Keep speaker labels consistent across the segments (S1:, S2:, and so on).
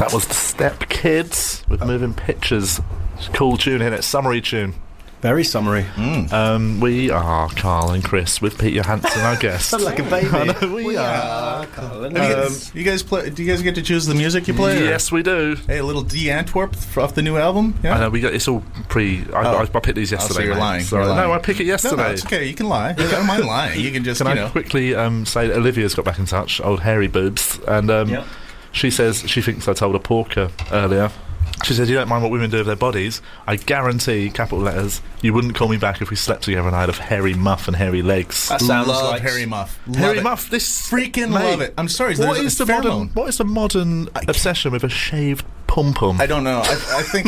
S1: That was the Step Kids with Moving Pictures. Cool tune, isn't it? Summary tune.
S2: Very summary.
S1: We are Carl and Chris with Pete Johansson, our guest.
S2: Sound like a baby.
S1: I know, we are.
S2: Carl and
S3: You guys play? Do you guys get to choose the music you play?
S1: Yes, we do.
S3: Hey, a little D Antwerp off the new album. Yeah.
S1: I know we got. It's all pre. I picked these yesterday.
S3: so you're
S1: mate.
S3: lying.
S1: Sorry.
S3: You're lying.
S1: No, I picked it yesterday.
S3: No, it's okay. You can lie. I don't mind lying. You can just,
S1: Can I quickly say that Olivia's got back in touch, old hairy boobs, and she says she thinks I told a porker earlier. She said, you don't mind what women do with their bodies. I guarantee, capital letters, you wouldn't call me back if we slept together and I had a hairy muff and hairy legs.
S2: That sounds
S3: love
S2: like
S3: Harry Muff.
S1: Hairy
S3: Love it.
S1: muff, this...
S3: Freaking
S1: mate,
S3: love it. I'm sorry.
S1: What
S3: there's
S1: is
S3: a
S1: the
S3: pheromone.
S1: modern obsession with a shaved pum-pum?
S3: I don't know. I think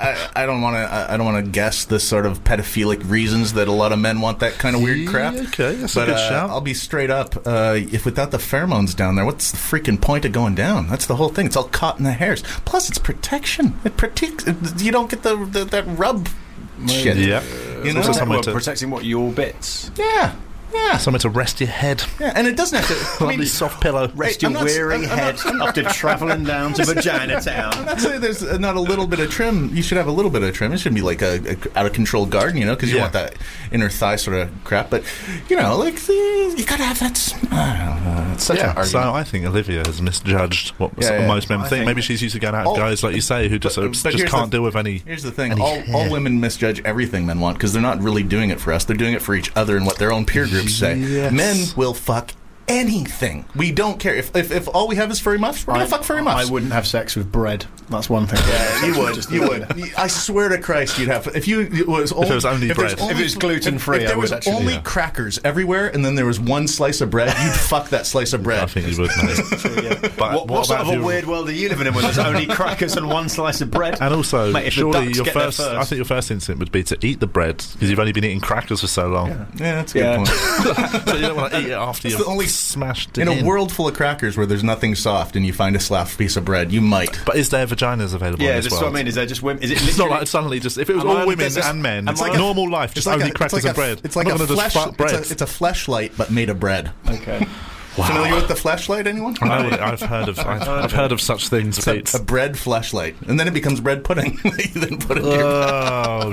S3: I don't want to guess the sort of pedophilic reasons that a lot of men want that kind of weird crap.
S1: Okay, that's a
S3: But
S1: good shout.
S3: I'll be straight up. If without the pheromones down there, what's the freaking point of going down? That's the whole thing. It's all caught in the hairs. Plus, it's protection. It protects. You don't get that rub shit.
S1: Yeah.
S3: You know.
S1: Also somewhere to,
S2: protecting what, your bits?
S3: Yeah.
S1: somewhere to rest your head.
S3: Yeah, and it doesn't have to.
S1: Lovely soft pillow.
S2: Rest your weary head after travelling down to Vagina Town.
S3: I'm not saying there's not a little bit of trim. You should have a little bit of trim. It shouldn't be like a out of control garden, because you want that inner thigh sort of crap. But you gotta have that. I don't know. It's such an argument.
S1: So I think Olivia has misjudged what most men think. Maybe she's used to going out with guys like you say who just can't deal with any.
S3: Here's the thing: all women misjudge everything men want because they're not really doing it for us. They're doing it for each other and what their own peer groups say.
S1: Yes.
S3: Men will fuck anything. We don't care if all we have is furry muffs. We're gonna fuck furry muffs.
S2: I wouldn't have sex with bread. That's one thing.
S3: Yeah, you would. I swear to Christ, you'd have. If it was only
S1: bread.
S2: If it was gluten free,
S3: if there was only crackers everywhere, and then there was one slice of bread, you'd fuck that slice of bread.
S1: I think you would, mate.
S2: But what sort of a weird world are you living in when there's only crackers and one slice of bread?
S1: And also,
S2: mate,
S1: surely I think your first instinct would be to eat the bread because you've only been eating crackers for so long.
S3: Yeah, that's a good point.
S1: So you don't want to eat it after you've only smashed it
S3: in a world full of crackers where there's nothing soft and you find a soft piece of bread, you might.
S1: But is there vaginas available?
S2: Yeah,
S1: in this
S2: that's
S1: world?
S2: what I mean. Is there just women? Is it?
S1: It's not like suddenly just if it was all women and men, it's like normal life, just only crackers and bread.
S3: It's like a it's a fleshlight but made of bread.
S2: Okay.
S3: Wow. Familiar with the fleshlight, anyone?
S1: No, I've heard of such things.
S3: It's a bread fleshlight, and then it becomes bread pudding. You then put it in your
S1: Oh,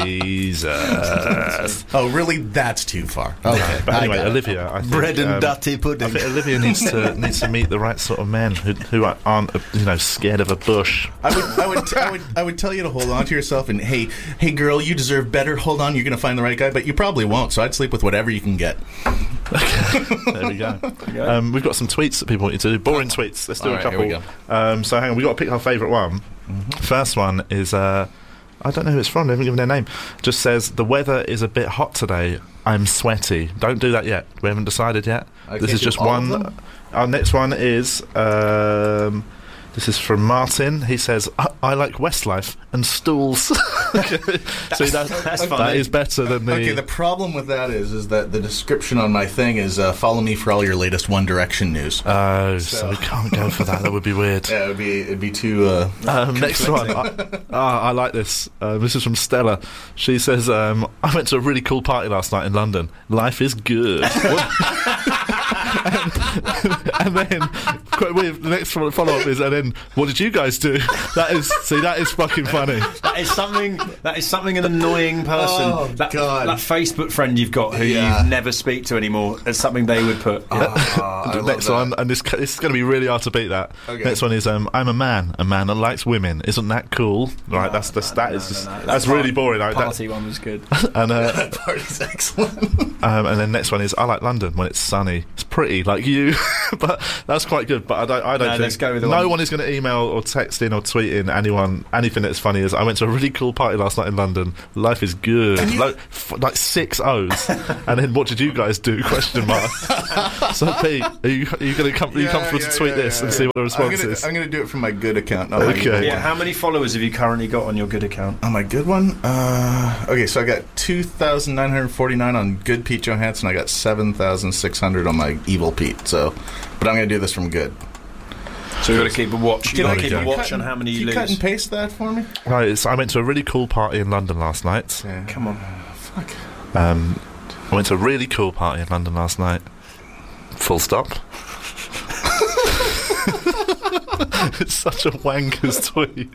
S1: Jesus!
S3: Oh, really? That's too far. Okay,
S1: but anyway, Olivia, I think,
S2: bread and dirty pudding.
S1: I think Olivia needs to meet the right sort of men who aren't scared of a bush.
S3: I would tell you to hold on to yourself and hey girl, you deserve better. Hold on, you're going to find the right guy, but you probably won't. So I'd sleep with whatever you can get.
S1: There we go. We've got some tweets that people want you to do. Boring tweets. Let's do a couple.
S3: Here we go.
S1: So hang on, we've got to pick our favourite one. First one is I don't know who it's from. They haven't given their name. Just says the weather is a bit hot today. I'm sweaty. Don't do that yet. We haven't decided yet. This is just one. Our next one is this is from Martin. He says, I like Westlife and stools. See, that's funny. That is better than the...
S3: Okay, the problem with that is that the description on my thing is follow me for all your latest One Direction news.
S1: Oh, so we can't go for that. That would be weird.
S3: Yeah, it'd be too...
S1: next one. I like this. This is from Stella. She says, I went to a really cool party last night in London. Life is good. and then the next follow-up is, and then what did you guys do? That is fucking funny. That
S2: is something an annoying person. That Facebook friend you've got who you never speak to anymore. That's something they would put.
S1: The next one, and this is going to be really hard to beat that. Okay. Next one is I'm a man that likes women. Isn't that cool? Right, that's really boring.
S2: Party one was good.
S3: And that party's excellent.
S1: And then next one is I like London when it's sunny. It's pretty like you, but that's quite good. But I don't think
S2: let's go with
S1: one is going to email or text in or tweet in anything that's funny. As I went to a really cool party last night in London. Life is good. Like 6 O's. And then what did you guys do? Question mark. So Pete, are you going to comfortable to tweet this and see what the response is?
S3: I'm going to do it from my good account.
S1: Okay.
S2: Yeah. How many followers have you currently got on your good account?
S3: On my good one? Okay, so I got 2,949 on Good Pete Johansson. I got 7,600 on my Evil Pete. So, but I'm going to do this from good.
S2: So you've got to keep a watch. You've got to keep a watch on how many you lose.
S3: Cut and paste that for me?
S1: Right, I went to a really cool party in London last night.
S3: Yeah.
S2: Come on.
S3: Fuck.
S1: I went to a really cool party in London last night. Full stop. It's such a wanker's tweet.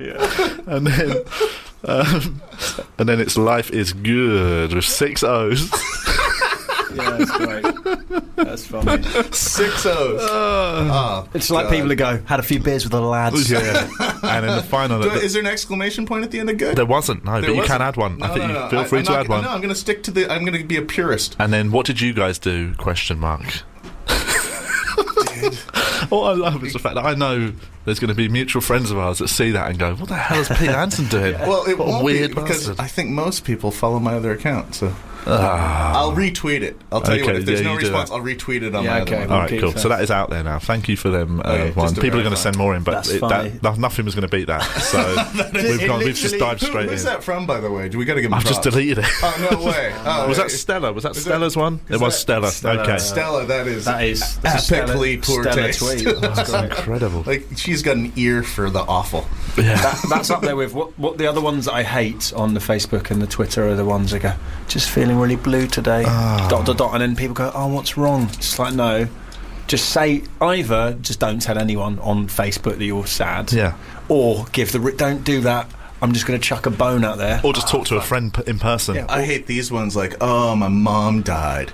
S1: And then it's life is good with 6 O's.
S2: Yeah, that's great. That's funny.
S3: 6 O's.
S2: It's like people who go, had a few beers with the lads.
S1: Yeah. And in the final...
S3: Is there an exclamation point at the end of good?
S1: There wasn't, no, but you can add one. I think you feel free to add one.
S3: No, I'm going to stick to I'm going to be a purist.
S1: And then what did you guys do? Question mark.
S3: Dude.
S1: All I love is the fact that I know there's going to be mutual friends of ours that see that and go, what the hell is Pete Hansen doing?
S3: Well, it
S1: what
S3: won't
S1: a weird
S3: be because
S1: bastard.
S3: I think most people follow my other account, so I'll retweet it. I'll tell you what, if there's no response, I'll retweet it on my other one.
S1: All right, cool. So that is out there now. Thank you for them. One. People are going to send more in, but nothing was going to beat that. So we've just dived straight in.
S3: Who's that from, by the way? We got to give him
S1: I've just deleted it.
S3: Oh, no way.
S1: Was that Stella? Was that Stella's one? It was Stella. Okay.
S3: Stella, that is
S2: epically
S3: poor taste.
S1: That's incredible.
S3: Like, she's got an ear for the awful.
S1: Yeah.
S2: That's up there with what the other ones that I hate on the Facebook and the Twitter are the ones that go, just feeling really blue today, ... and then people go, oh, what's wrong? Just like, no, just say, either just don't tell anyone on Facebook that you're sad, or don't do that, I'm just going to chuck a bone out there,
S1: or just talk to a friend in person.
S3: I hate these ones like, oh, my mom died.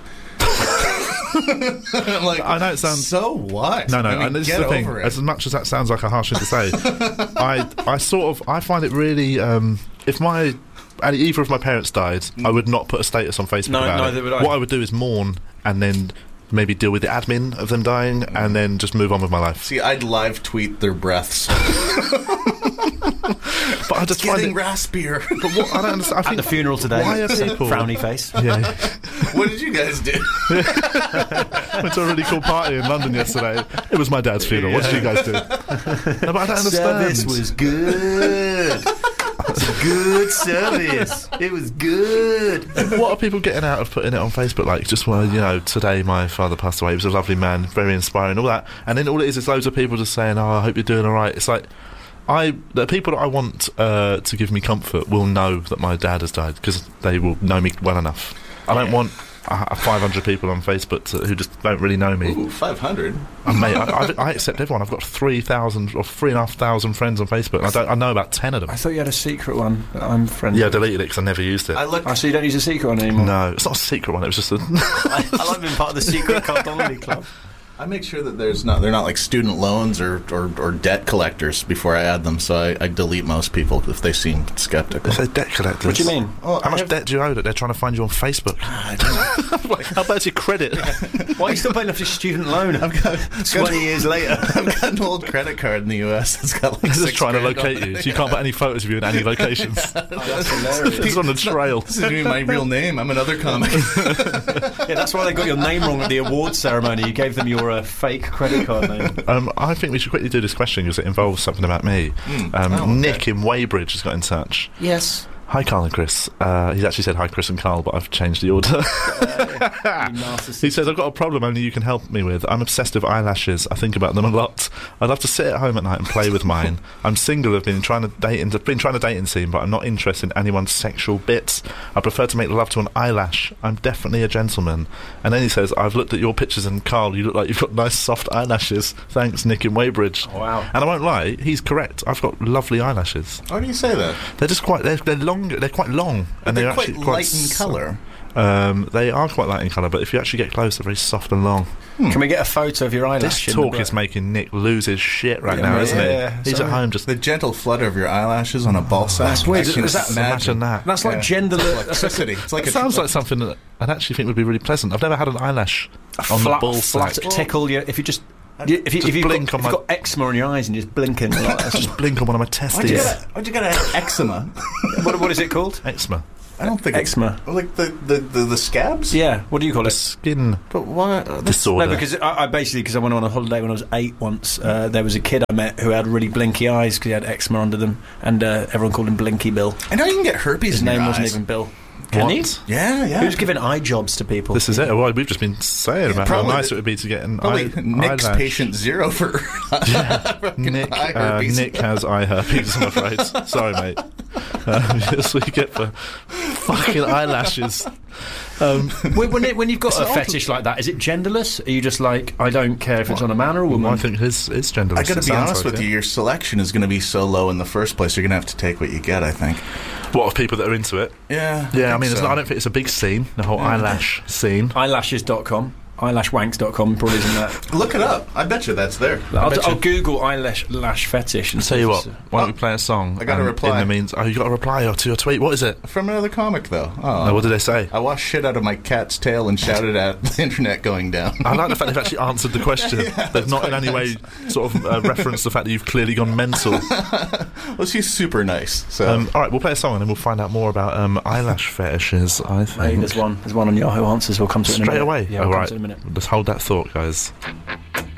S3: Like, I know it sounds so what?
S1: No, and this is the thing. As much as that sounds like a harsh thing to say, I find it really. If either of my parents died, I would not put a status on Facebook about it. What I would do is mourn and then maybe deal with the admin of them dying and then just move on with my life.
S3: See, I'd live tweet their breaths.
S1: But I just find
S3: getting raspier.
S1: But what I don't understand. I think
S2: at the funeral today,
S1: why are people
S2: frowny face?
S1: Yeah.
S3: What did you guys do?
S1: Went to a really cool party in London yesterday. It was my dad's funeral. What did you guys do? No, but I don't understand.
S2: Service was good. It's a good service. It was good.
S1: What are people getting out of putting it on Facebook? Like, just, well, today my father passed away. He was a lovely man, very inspiring, all that. And then all it is loads of people just saying, oh, I hope you're doing all right. It's like, the people that I want to give me comfort will know that my dad has died because they will know me well enough. I don't want 500 people on Facebook who just don't really know me.
S3: Ooh, 500?
S1: Mate, I accept everyone. I've got 3,000 or 3,500 friends on Facebook, and I know about 10 of them.
S2: I thought you had a secret one that I'm friendly.
S1: Yeah, I deleted it because I never used it.
S2: So you don't use a secret one anymore?
S1: No, it's not a secret one. It was just a...
S2: I like being part of the secret Cardonley club.
S3: I make sure that they're not like student loans or debt collectors before I add them, so I delete most people if they seem skeptical.
S1: If they're debt collectors?
S2: What do you mean?
S1: How much debt do you owe that they're trying to find you on Facebook? Like, how bad's your credit?
S2: Why are you still paying off your student loan? I've got 20 years later.
S3: I've got an old credit card in the US that's got like
S1: just trying to locate you, so you can't put any photos of you in any locations.
S2: That's hilarious.
S1: It's on the trail.
S3: This is my real name. I'm another comic.
S2: Yeah, that's why they got your name wrong at the awards ceremony. You gave them your fake credit card name.
S1: I think we should quickly do this question because it involves something about me. Nick in Weybridge has got in touch.
S2: Yes.
S1: Hi, Carl and Chris. He's actually said hi, Chris and Carl, but I've changed the order. He says, I've got a problem only you can help me with. I'm obsessed with eyelashes. I think about them a lot. I love to sit at home at night and play with mine. I'm single. I've been trying to date in the scene, but I'm not interested in anyone's sexual bits. I prefer to make love to an eyelash. I'm definitely a gentleman. And then he says, I've looked at your pictures and Carl, you look like you've got nice soft eyelashes. Thanks, Nick in Weybridge.
S2: Wow.
S1: And I won't lie, he's correct. I've got lovely eyelashes.
S3: Why do you say that?
S1: They're just they're long. They're quite long, and
S3: they're
S1: actually
S3: quite light in colour.
S1: They are quite light in colour, but if you actually get close, they're very soft and long.
S2: Can we get a photo of your eyelash?
S1: This talk is making Nick lose his shit right now, isn't it? He's at home just...
S3: The gentle flutter of your eyelashes on a ball sack.
S2: That's weird.
S1: Imagine that.
S2: That's like gender...
S3: electricity. It's like
S1: it sounds like something that I'd actually think would be really pleasant. I've never had an eyelash on the ball sack.
S2: Tickle you... If you just... If you've got eczema on your eyes and you're just blinking,
S1: just blink on one of my testes.
S3: Why'd you get an eczema?
S2: What is it called?
S1: Eczema.
S3: I don't think
S2: eczema.
S3: Like the scabs?
S2: Yeah. What do you call it?
S1: Skin.
S3: But what
S1: disorder?
S2: No, because I went on a holiday when I was 8 once. There was a kid I met who had really blinky eyes because he had eczema under them, and everyone called him Blinky Bill.
S3: I know you can get herpes.
S2: His name wasn't even Bill. Can he?
S3: Yeah.
S2: Who's giving eye jobs to people?
S1: This is it. Well, we've just been saying about how nice it would be to get an
S3: Nick's
S1: eyelash.
S3: patient zero for
S1: Nick has eye herpes, I'm afraid. Sorry, mate. That's what you get for fucking eyelashes.
S2: When you've got a fetish like that, is it genderless? Are you just like, I don't care if it's on a man or a woman?
S1: I think it's genderless.
S3: I got to be honest with you. Your selection is going to be so low in the first place. You're going to have to take what you get, I think.
S1: What, of people that are into it?
S3: Yeah.
S1: I mean, I don't think it's a big scene, the whole eyelash scene.
S2: Eyelashes.com. Eyelashwanks.com probably isn't that.
S3: Look it up. I bet you that's there.
S2: I'll Google eyelash fetish. And
S1: tell you what, why don't we play a song?
S3: I got a reply.
S1: In the means, you got a reply to your tweet. What is it?
S3: From another comic, though. Oh,
S1: what did they say?
S3: I washed shit out of my cat's tail and shouted at the internet going down.
S1: I like the fact they've actually answered the question. They've not in any way sort of referenced the fact that you've clearly gone mental.
S3: Well, she's super nice. So,
S1: all right, we'll play a song and then we'll find out more about eyelash fetishes. I think
S2: there's one on Yahoo Answers. We'll come to it in a minute.
S1: Straight away.
S2: Yeah, we'll come to it in a minute.
S1: Just hold that thought, guys.